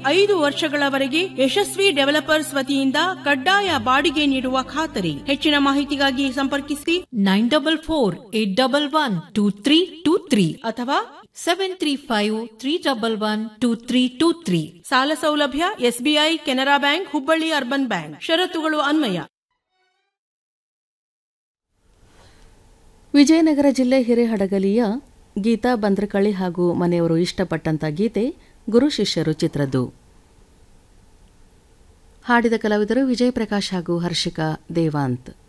5 ವರ್ಷಗಳವರೆಗೆ ಯಶಸ್ವಿ ಡೆವಲಪರ್ಸ್ ವತಿಯಿಂದ ಕಡ್ಡಾಯ ಬಾಡಿಗೆ ನೀಡುವ ಖಾತರಿ. ಹೆಚ್ಚಿನ ಮಾಹಿತಿಗಾಗಿ ಸಂಪರ್ಕಿಸಿ 9448112323 ಅಥವಾ 7353112323. ಸಾಲ ಸೌಲಭ್ಯ SBI, Canara bank, Hubballi urban bank. ಷರತ್ತುಗಳು ಅನ್ವಯ. ವಿಜಯನಗರ ಜಿಲ್ಲೆ ಹಿರೇಹಡಗಲಿಯ ಗೀತಾ ಬಂದ್ರಕಳಿ ಹಾಗೂ ಮನೆಯವರು ಇಷ್ಟಪಟ್ಟಂತ ಗೀತೆ ಗುರು ಶಿಷ್ಯರು ಚಿತ್ರದ್ದು. ಹಾಡಿದ ಕಲಾವಿದರು ವಿಜಯ್ ಪ್ರಕಾಶ್ ಹಾಗೂ ಹರ್ಷಿಕಾ ದೇವಾಂತ್.